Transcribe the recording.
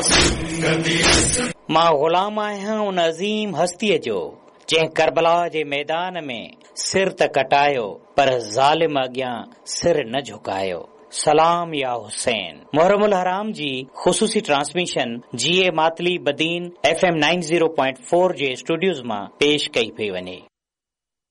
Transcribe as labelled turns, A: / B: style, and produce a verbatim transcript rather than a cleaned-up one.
A: मां ग़ुलाम आहियां उन अज़ीम हस्तीअ जो जंहिं करबला जे मैदान में सिर त कटायो पर ज़ालिम अॻियां सिर न झुकायो। सलाम या हुसैन। मुहर्रमुल हराम जी ख़ुसूसी ट्रांसमिशन जी ए Matali Badin F M ninety point four जे स्टूडियोज़ मां पेश कई पई वञे।